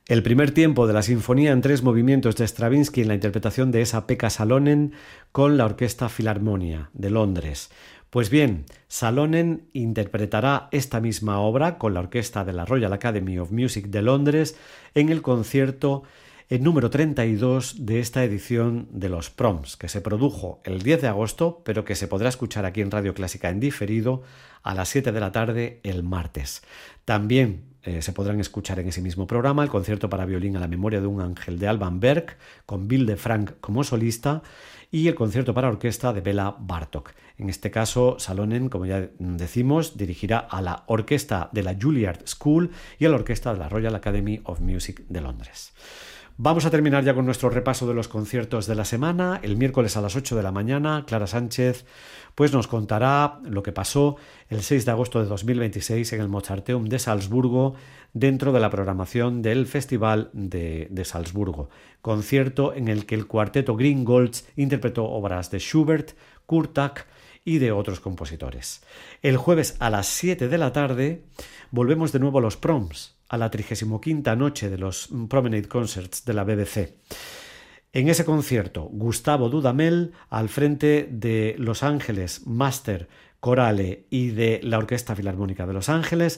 El primer tiempo de la Sinfonía en 3 movimientos de Stravinsky en la interpretación de Esa-Pekka Salonen con la Orquesta Filarmonia de Londres. Pues bien, Salonen interpretará esta misma obra con la orquesta de la Royal Academy of Music de Londres en el concierto número 32 de esta edición de los Proms, que se produjo el 10 de agosto, pero que se podrá escuchar aquí en Radio Clásica en diferido a las 7 de la tarde el martes. También se podrán escuchar en ese mismo programa el concierto para violín a la memoria de un ángel de Alban Berg, con Bill DeFrank como solista, y el concierto para orquesta de Bela Bartók. En este caso, Salonen, como ya decimos, dirigirá a la orquesta de la Juilliard School y a la orquesta de la Royal Academy of Music de Londres. Vamos a terminar ya con nuestro repaso de los conciertos de la semana. El miércoles a las 8 de la mañana, Clara Sánchez pues nos contará lo que pasó el 6 de agosto de 2026 en el Mozarteum de Salzburgo dentro de la programación del Festival de Salzburgo. Concierto en el que el cuarteto Gringolds interpretó obras de Schubert, Kurtág y de otros compositores. El jueves a las 7 de la tarde volvemos de nuevo a los Proms, a la 35ª noche de los Promenade Concerts de la BBC. En ese concierto, Gustavo Dudamel al frente de Los Ángeles Master Chorale y de la Orquesta Filarmónica de Los Ángeles